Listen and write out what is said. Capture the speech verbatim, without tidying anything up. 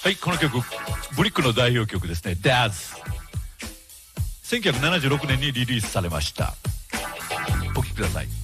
はい、この曲ブリックの代表曲ですね。 Daz せんきゅうひゃくななじゅうろくねんにリリースされました。お聴きください。